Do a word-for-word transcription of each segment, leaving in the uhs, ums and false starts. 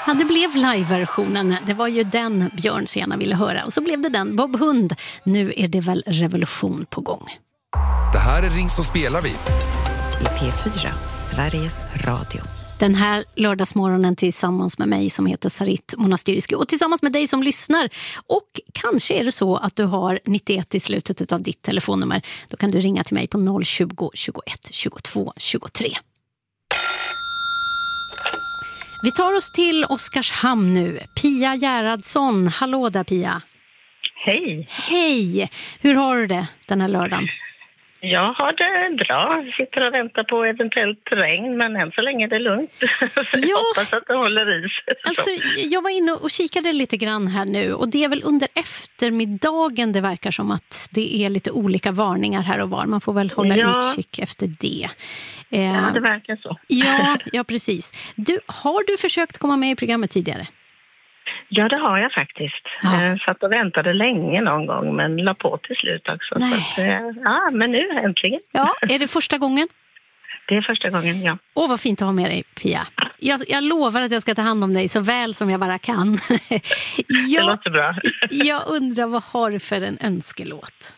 Ja, det blev live-versionen. Det var ju den Björn så gärna ville höra. Och så blev det den, Bob Hund. Nu är det väl revolution på gång. Det här är Ring så spelar vi. I P fyra, Sveriges Radio. Den här lördagsmorgonen tillsammans med mig som heter Sarit Monastyrsky och tillsammans med dig som lyssnar. Och kanske är det så att du har nittioett i slutet av ditt telefonnummer. Då kan du ringa till mig på noll tjugo, tjugoett, tjugotvå, tjugotre. Vi tar oss till Oskarshamn nu. Pia Gerhardsson. Hallå där, Pia. Hej. Hej. Hur har du det den här lördagen? Jag har det bra. Jag sitter och väntar på eventuellt regn, men än så länge är det lugnt. Så jag hoppas att det håller i sig. Alltså, jag var inne och kikade lite grann här nu och det är väl under eftermiddagen det verkar som att det är lite olika varningar här och var. Man får väl hålla ja. utkik efter det. Eh, ja, det verkar så. ja, ja, precis. Du, har du försökt komma med i programmet tidigare? Ja, det har jag faktiskt. Ja. Jag satt och väntade länge någon gång, men la på till slut också. Nej. Så att, ja, men nu äntligen. Ja, är det första gången? Det är första gången, ja. Åh, vad fint att ha med dig, Pia. Jag, jag lovar att jag ska ta hand om dig så väl som jag bara kan. jag, det låter bra. jag undrar, vad har du för en önskelåt?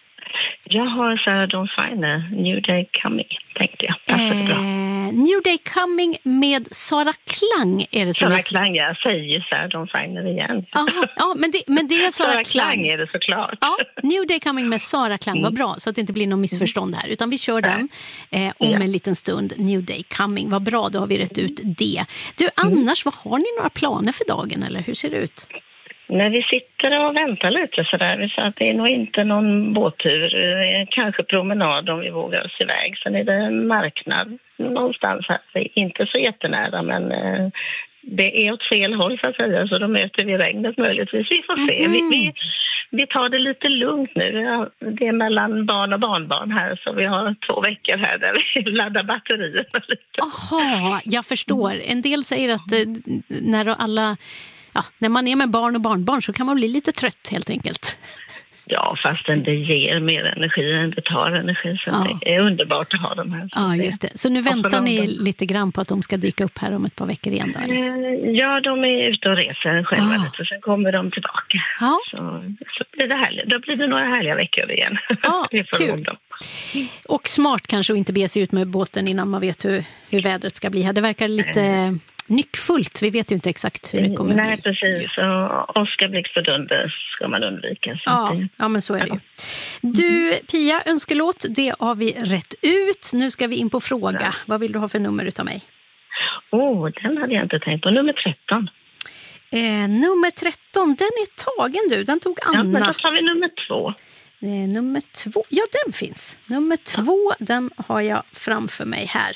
Jag har Sarah Dawn Finer, New Day Coming, tänkte jag. Passar eh, bra. New Day Coming med Sara Klang är det som Sara är... Klang, jag säger Sarah Dawn Finer igen. Aha, ja, men det, men det är Sara, Sara Klang. Klang är det såklart. Ja, New Day Coming med Sara Klang var bra, så att det inte blir någon missförstånd här. Utan vi kör den eh, om ja. en liten stund. New Day Coming, vad bra, då har vi rätt ut det. Du, annars, vad har ni några planer för dagen, eller hur ser det ut? När vi sitter och väntar lite sådär, vi sa att det är nog inte någon båttur, kanske promenad om vi vågar oss iväg. Sen är det en marknad någonstans här, det är inte så jättenära, men eh, det är åt fel håll så att säga, så då möter vi regnet möjligtvis. Vi får se, mm-hmm. vi, vi, vi tar det lite lugnt nu, det är mellan barn och barnbarn här, så vi har två veckor här där vi laddar batterierna lite. Aha, jag förstår. En del säger att eh, när alla... Ja, när man är med barn och barnbarn så kan man bli lite trött helt enkelt. Ja, fast det ger mer energi än det tar energi. Så ja. Det är underbart att ha dem här. Ja, just det. Så nu väntar ni lite grann på att de ska dyka upp här om ett par veckor igen då, eller? Ja, de är ute och reser själva ja. lite, och sen kommer de tillbaka. Ja. Så, så blir det härligt. Då blir det några härliga veckor igen. Ja, kul. Och smart kanske att inte be sig ut med båten innan man vet hur, hur vädret ska bli här. Det verkar lite... Mm. nyckfullt. Vi vet ju inte exakt hur det kommer Nej, bli. Nej, precis. Och Oskar blixt och dunder ska man undvika. Ja, det... ja, men så är det ju. Du, Pia, önskelåt, det har vi rätt ut. Nu ska vi in på fråga. Ja. Vad vill du ha för nummer utav mig? Åh, oh, den hade jag inte tänkt på. Nummer tretton. Eh, nummer tretton, den är tagen du. Den tog Anna. Ja, men då tar vi nummer två. Eh, nummer två, ja den finns. Nummer två, ja. Den har jag framför mig här.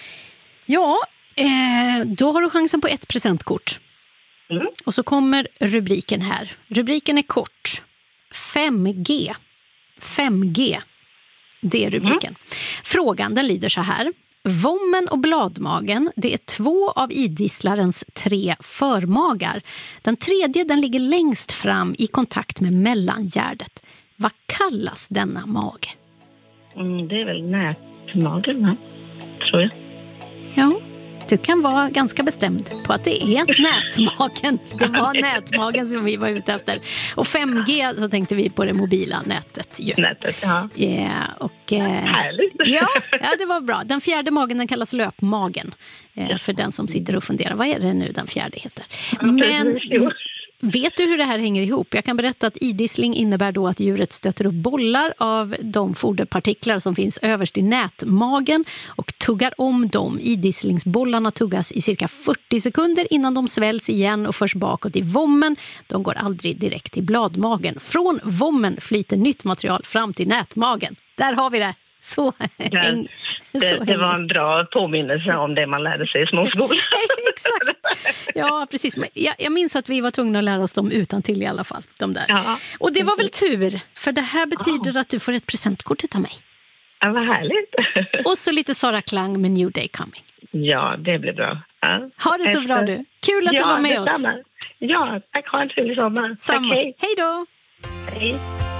Ja, Eh, då har du chansen på ett presentkort. Mm. Och så kommer rubriken här. Rubriken är kort. fem G. fem G. Det är rubriken. Mm. Frågan, den lyder så här. Vommen och bladmagen, det är två av idisslarens tre förmagar. Den tredje, den ligger längst fram i kontakt med mellangärdet. Vad kallas denna mage? Mm, det är väl nätmagen, tror jag. Ja. Du kan vara ganska bestämd på att det är nätmagen. Det var nätmagen som vi var ute efter. Och fem G så tänkte vi på det mobila nätet. Ju. Nätet, ja. Yeah, och, eh, Härligt. Ja, ja, det var bra. Den fjärde magen, den kallas löpmagen. Eh, för den som sitter och funderar, vad är det nu den fjärde heter? Men... Vet du hur det här hänger ihop? Jag kan berätta att idissling innebär då att djuret stöter upp bollar av de foderpartiklar som finns överst i nätmagen och tuggar om dem. Idisslingsbollarna tuggas i cirka fyrtio sekunder innan de svälls igen och förs bakåt i vommen. De går aldrig direkt till bladmagen. Från vommen flyter nytt material fram till nätmagen. Där har vi det. Så, häng, det, så det var en bra påminnelse om det man lärde sig i småskolan. Exakt. Ja, precis. Men jag, jag minns att vi var tvungna att lära oss dem utan till i alla fall. De där. Ja. Och det var väl tur, för det här betyder ja. Att du får ett presentkort utav mig. Ja, vad härligt. Och så lite Sara Klang med New Day Coming. Ja, det blir bra. Ja. Ha det så Efter... bra du. Kul att ja, du var med oss. Ja, tack. Ha en trevlig sommar. Samma. Tack, hej. Hej då. Hej.